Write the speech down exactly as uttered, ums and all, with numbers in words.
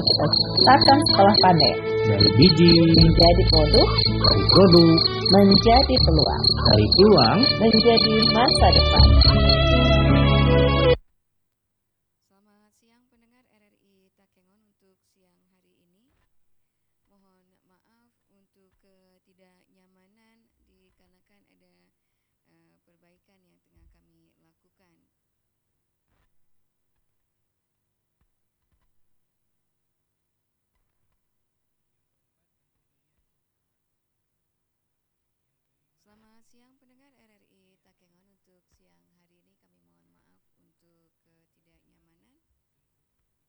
Kita ciptakan sekolah pandai. Dari biji menjadi produk, dari produk menjadi peluang, dari peluang menjadi masa depan. Selamat siang pendengar R R I Takengon untuk siang hari ini. Mohon maaf untuk ketidaknyamanan dikarenakan ada uh, perbaikan yang tengah kami lakukan. Selamat siang pendengar R R I Takengon untuk siang hari